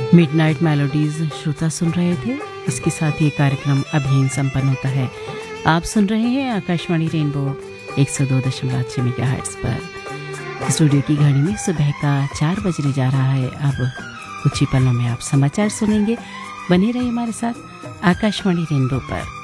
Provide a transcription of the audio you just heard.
Midnight melodies श्रोता सुन रहे थे। इसके साथ ये कार्यक्रम अभी संपन्न होता है। आप सुन रहे हैं आकाशवाणी रेनबो 102.6 मेगाहर्ट्ज पर। स्टूडियो की घड़ी में सुबह का 4 बजने जा रहा है। अब कुछ ही पलों में आप समाचार सुनेंगे। बने रहिए हमारे साथ आकाशवाणी रेनबो पर।